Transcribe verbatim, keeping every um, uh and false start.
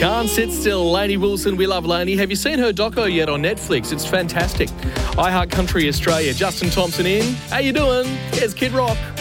Can't Sit Still, Lainey Wilson. We love Lainey. Have you seen her doco yet on Netflix? It's fantastic. iHeart Country Australia. Justin Thompson in. How you doing? Here's Kid Rock.